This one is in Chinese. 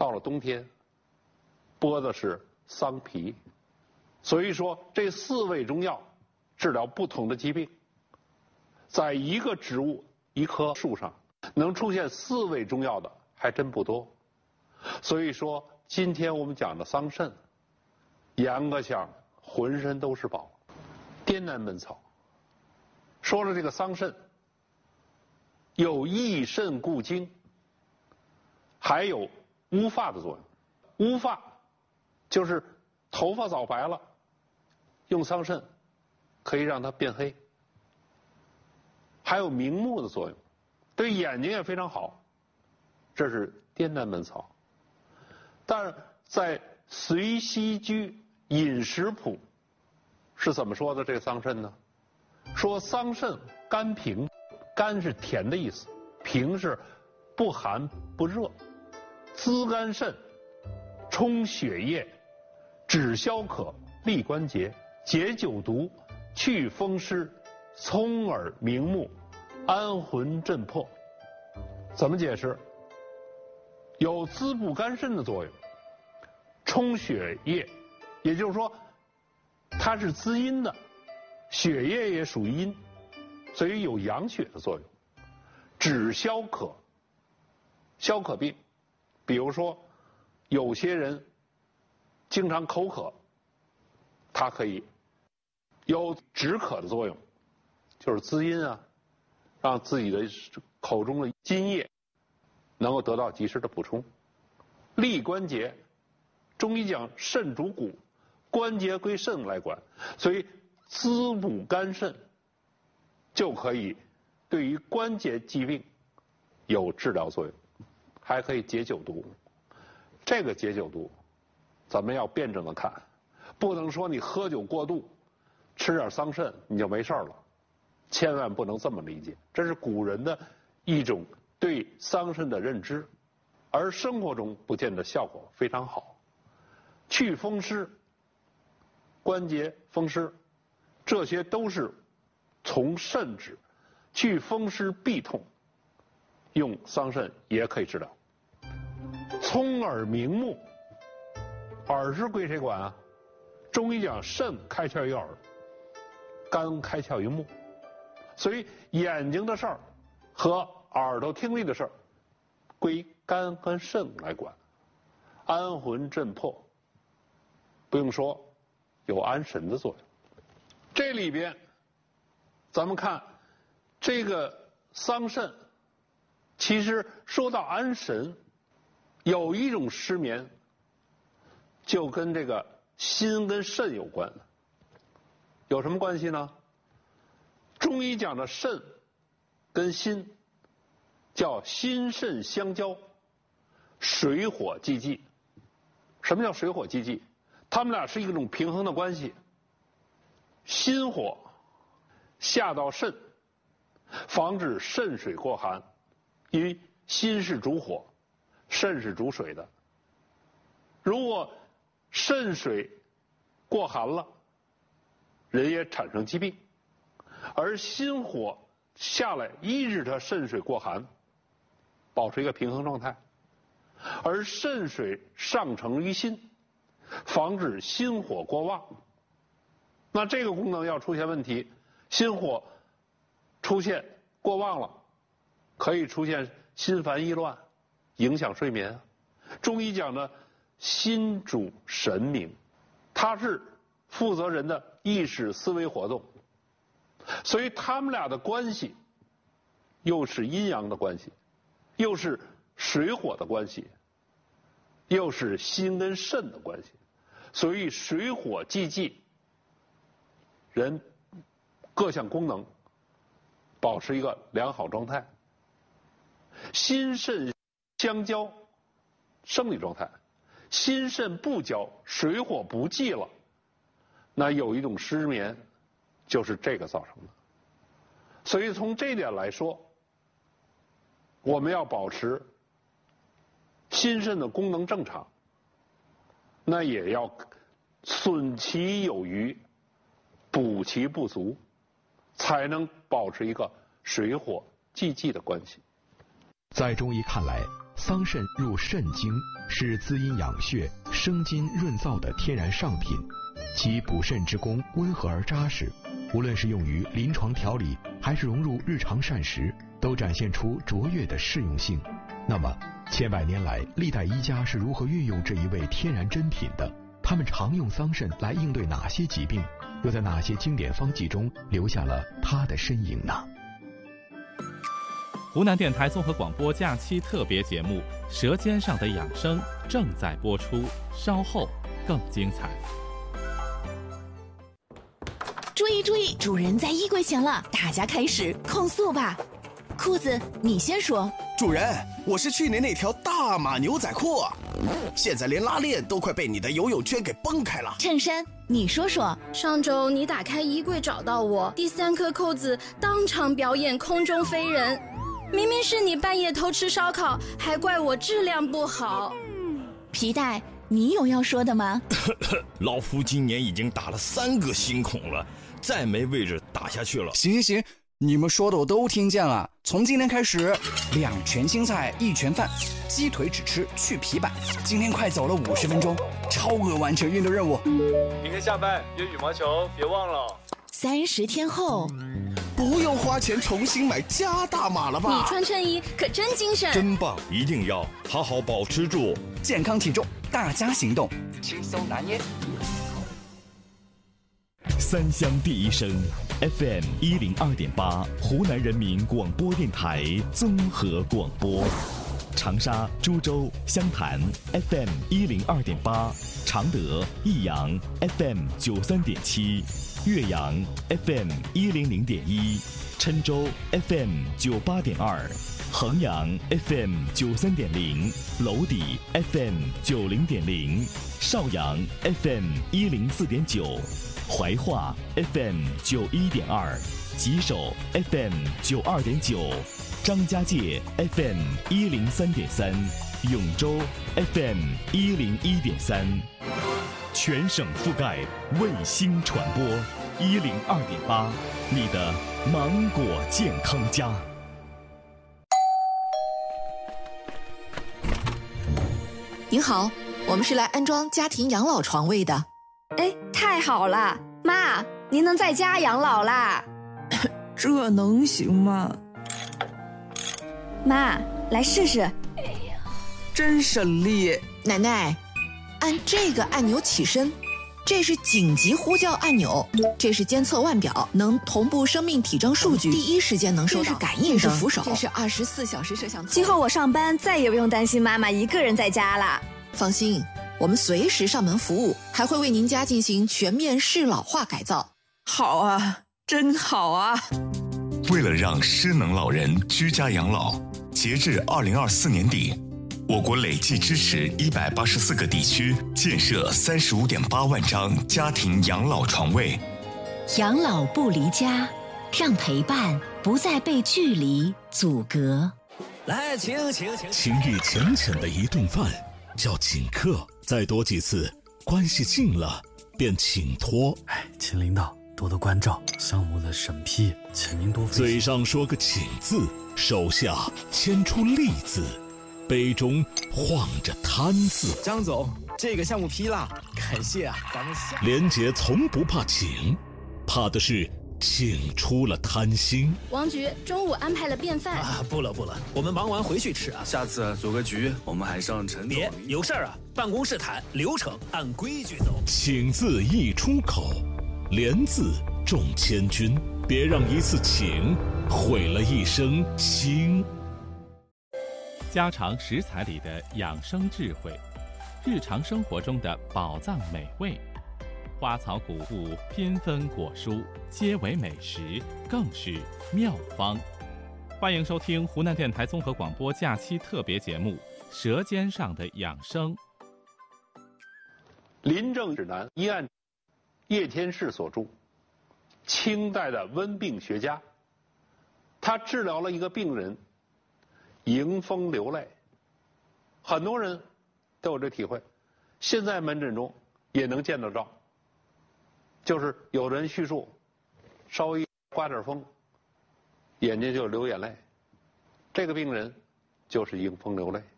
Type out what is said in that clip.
到了冬天，剥的是桑皮。所以说，这4味中药治疗不同的疾病，在一个植物、一棵树上能出现4味中药的还真不多。所以说，今天我们讲的桑葚，严格讲浑身都是宝。滇南本草说了，这个桑葚有益肾固精，还有乌发的作用。乌发就是头发早白了，用桑葚可以让它变黑。还有明目的作用，对眼睛也非常好。这是滇南本草。但是在《随溪居饮食谱》是怎么说的？这个桑葚呢？说桑葚甘平，甘是甜的意思，平是不寒不热，滋肝肾，充血液，止消渴，利关节，解酒毒，去风湿，聪耳明目，安魂镇魄。怎么解释？有滋补肝肾的作用，充血液，也就是说它是滋阴的，血液也属于阴，所以有养血的作用，止消渴，消渴病。比如说有些人经常口渴，它可以有止渴的作用，就是滋阴啊，让自己的口中的津液能够得到及时的补充。利关节，中医讲肾主骨，关节归肾来管，所以滋补肝肾就可以对于关节疾病有治疗作用，还可以解酒毒。这个解酒毒咱们要辩证的看，不能说你喝酒过度吃点桑葚你就没事了，千万不能这么理解。这是古人的一种对桑葚的认知，而生活中不见得效果非常好。去风湿，关节风湿，这些都是从肾治。去风湿痹痛，用桑葚也可以治疗。聪耳明目，耳是归谁管啊？中医讲肾开窍于耳，肝开窍于目，所以眼睛的事儿和耳朵听力的事儿归肝跟肾来管。安魂镇魄，不用说，有安神的作用。这里边咱们看这个桑葚，其实说到安神，有一种失眠就跟这个心跟肾有关。有什么关系呢？中医讲的肾跟心叫心肾相交，水火既济。什么叫水火既济？他们俩是一种平衡的关系。心火下到肾，防止肾水过寒，因为心是主火，肾是主水的。如果肾水过寒了，人也产生疾病。而心火下来抑制它肾水过寒，保持一个平衡状态。而肾水上承于心，防止心火过旺。那这个功能要出现问题，心火出现过旺了，可以出现心烦意乱，影响睡眠。中医讲的心主神明，它是负责人的意识思维活动，所以他们俩的关系又是阴阳的关系，又是水火的关系，又是心跟肾的关系，所以水火既济，人各项功能保持一个良好状态。心肾相交，生理状态；心肾不交，水火不济了，那有一种失眠，就是这个造成的。所以从这点来说，我们要保持心肾的功能正常，那也要损其有余，补其不足，才能保持一个水火既济的关系。 在中医看来， 桑葚入肾经，是滋阴养血、生津润燥的天然上品，其补肾之功温和而扎实，无论是用于临床调理，还是融入日常膳食，都展现出卓越的适用性。那么，千百年来，历代医家是如何运用这一味天然珍品的？他们常用桑葚来应对哪些疾病？又在哪些经典方剂中留下了它的身影呢？ 湖南电台综合广播假期特别节目《舌尖上的养生》正在播出，稍后更精彩。 注意注意，主人在衣柜前了，大家开始控诉吧。裤子，你先说。 主人，我是去年那条大码牛仔裤，现在连拉链都快被你的游泳圈给崩开了。 衬衫，你说说。 上周你打开衣柜找到我，第3颗扣子当场表演空中飞人，明明是你半夜偷吃烧烤，还怪我质量不好。 皮带，你有要说的吗？ 老夫今年已经打了3个新孔了，再没位置打下去了。 行，你们说的我都听见了。从今天开始，2拳青菜1拳饭，鸡腿只吃去皮板。今天快走了50分钟，超额完成运动任务。 明天下班约羽毛球，别忘了。 30天后， 不用花钱重新买加大码了吧？ 你穿衬衣可真精神， 真棒！一定要好好保持住健康体重，大家行动，轻松拿捏。 三乡第一声 FM 102.8，湖南人民广播电台综合广播。长沙、株洲、湘潭 FM 102.8，常德、益阳 FM 93.7，岳阳 FM 100.1，郴州 FM 98.2，衡阳 FM 93.0，娄底 FM 90.0，邵阳 FM 104.9。怀化 FM 91.2，吉首 FM 92.9，张家界 FM 103.3，永州 FM 101.3，全省覆盖，卫星传播102.8，你的芒果健康家。 您好，我们是来安装家庭养老床位的。 哎，太好了，妈，您能在家养老啦？ 这能行吗？ 妈，来试试。哎呀，真省力。 奶奶，按这个按钮起身，这是紧急呼叫按钮，这是监测腕表，能同步生命体征数据，第一时间能收到。这是感应灯，这是扶手，这是24小时摄像头。 今后我上班再也不用担心妈妈一个人在家了。 放心，我们随时上门服务，还会为您家进行全面适老化改造。 好啊，真好啊！ 为了让失能老人居家养老，截至2024年底，我国累计支持184个地区建设35.8万张家庭养老床位。 养老不离家，让陪伴不再被距离阻隔。 来，请。 情谊浅浅的一顿饭叫请客，再多几次，关系近了便请托。 请领导多多关照，项目的审批，请您多费心。 嘴上说个请字，手下牵出利字，杯中晃着贪字。 张总，这个项目批了，感谢啊！咱们连杰从不怕请，怕的是请出了贪心。 王局中午安排了便饭啊，不了，我们忙完回去吃啊。 下次组个局，我们还上陈总。 别有事儿啊，办公室谈，流程按规矩走。 请字一出口，连字中千军，别让一次请毁了一生情。 家常食材里的养生智慧，日常生活中的宝藏美味，花草谷物缤纷果蔬，皆为美食，更是妙方。欢迎收听湖南电台综合广播假期特别节目《舌尖上的养生》。 临症指南医案，叶天士所著，清代的温病学家，他治疗了一个病人迎风流泪。很多人都有这体会，现在门诊中也能见得到，就是有人叙述稍微刮点风，眼睛就流眼泪，这个病人就是迎风流泪。